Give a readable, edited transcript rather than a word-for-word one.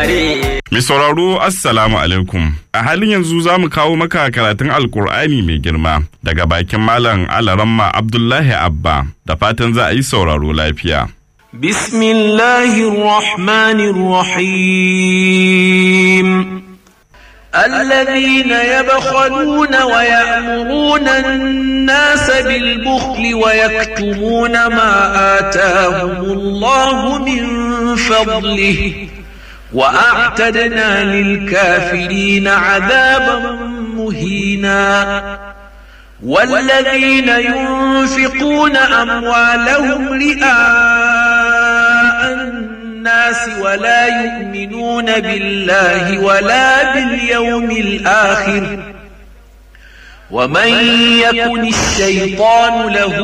Mai sauraro Assalamu alaikum. A halin yanzu za mu kawo maka karatun Alkur'ani mai girma daga bakin Malam Alaramma Abdullahi Abba, da fatan za a yi sauraro lafiya. Bismillahirrahmanirrahim. الذين يبخلون ويأمرون الناس بالبخل ويكتمون ما آتاهم الله من فضله وأعتدنا للكافرين عذابا مهينا والذين ينفقون أموالهم رئاء الناس ولا يؤمنون بالله ولا باليوم الآخر ومن يكن الشيطان له